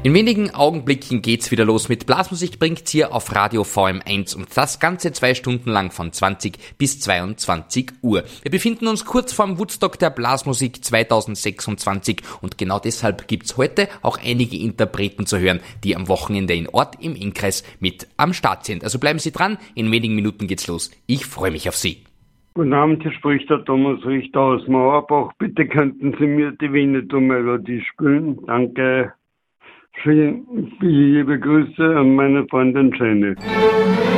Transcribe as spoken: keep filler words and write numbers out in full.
In wenigen Augenblicken geht's wieder los mit Blasmusik bringt's hier auf Radio V M eins und das ganze zwei Stunden lang von zwanzig bis zweiundzwanzig Uhr. Wir befinden uns kurz vorm Woodstock der Blasmusik zweitausendsechsundzwanzig und genau deshalb gibt's heute auch einige Interpreten zu hören, die am Wochenende in Ort im Innkreis mit am Start sind. Also bleiben Sie dran, in wenigen Minuten geht's los. Ich freue mich auf Sie. Guten Abend, hier spricht der Thomas Richter aus Mauerbach. Bitte könnten Sie mir die Winnetou-Melodie spielen. Danke. Viele liebe Grüße an meine Freundin Jenny.